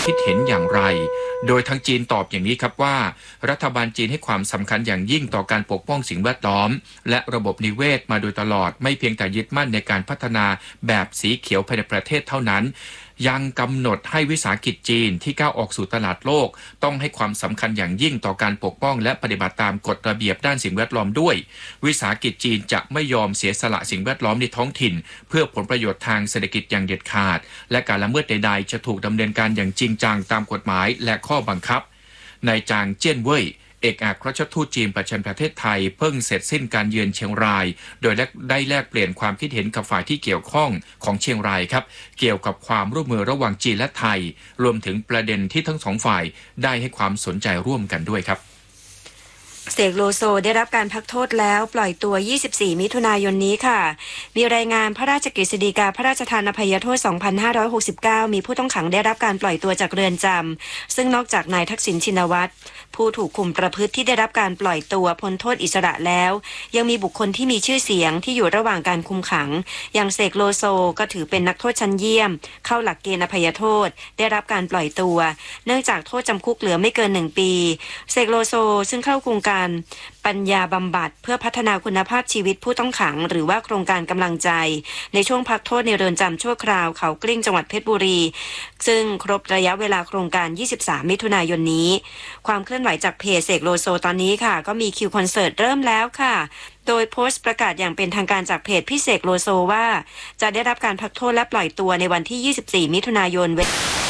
คิดเห็นอย่างไรโดยทางจีนตอบอย่างนี้ครับว่ารัฐบาลจีนให้ความสำคัญอย่างยิ่งต่อการปกป้องสิ่งแวดล้อมและระบบนิเวศมาโดยตลอดไม่เพียงแต่ยึดมั่นในการพัฒนาแบบสีเขียวภายในประเทศเท่านั้นยังกำหนดให้วิสาหกิจจีนที่ก้าวออกสู่ตลาดโลกต้องให้ความสำคัญอย่างยิ่งต่อการปกป้องและปฏิบัติตามกฎระเบียบด้านสิ่งแวดล้อมด้วยวิสาหกิจจีนจะไม่ยอมเสียสละสิ่งแวดล้อมในท้องถิ่นเพื่อผลประโยชน์ทางเศรษฐกิจอย่างเด็ดขาดและการละเมิดใดๆจะถูกดำเนินการอย่างจริงจังตามกฎหมายและข้อบังคับนายจางเจี้ยนเว่ยเอกอัครราชทูตจีนประจำประเทศไทยเพิ่งเสร็จสิ้นการเยือนเชียงรายโดยได้แลกเปลี่ยนความคิดเห็นกับฝ่ายที่เกี่ยวข้องของเชียงรายครับเกี่ยวกับความร่วมมือระหว่างจีนและไทยรวมถึงประเด็นที่ทั้งสองฝ่ายได้ให้ความสนใจร่วมกันด้วยครับเสกโลโซได้รับการพักโทษแล้วปล่อยตัว24มิถุนายนนี้ค่ะมีรายงานพระราชกฤษฎีกาพระราชทานอภัยโทษ2569มีผู้ต้องขังได้รับการปล่อยตัวจากเรือนจำซึ่งนอกจากนายทักษิณชินวัตรผู้ถูกคุมประพฤติที่ได้รับการปล่อยตัวพ้นโทษอิสระแล้วยังมีบุคคลที่มีชื่อเสียงที่อยู่ระหว่างการคุมขังอย่างเสกโลโซก็ถือเป็นนักโทษชั้นเยี่ยมเข้าหลักเกณฑ์อภัยโทษได้รับการปล่อยตัวเนื่องจากโทษจำคุกเหลือไม่เกิน1 ปีเสกโลโซซึ่งเข้าโครงการปัญญาบำบัดเพื่อพัฒนาคุณภาพชีวิตผู้ต้องขังหรือว่าโครงการกำลังใจในช่วงพักโทษในเรือนจำชั่วคราวเขากลิ้งจังหวัดเพชรบุรีซึ่งครบระยะเวลาโครงการ23มิถุนายนนี้ความเคลื่อนไหวจากเพจเสกโลโซตอนนี้ค่ะก็มีคิวคอนเสิร์ตเริ่มแล้วค่ะโดยโพสต์ประกาศอย่างเป็นทางการจากเพจพี่เสกโลโซว่าจะได้รับการพักโทษและปล่อยตัวในวันที่24มิถุนายน